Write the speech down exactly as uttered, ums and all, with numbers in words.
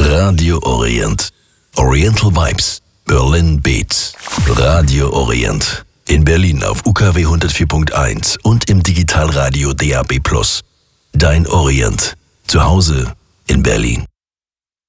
Radio Orient. Oriental Vibes. Berlin Beats. Radio Orient. In Berlin auf U K W hundertvier Punkt eins und im Digitalradio D A B plus. Dein Orient. Zu Hause in Berlin.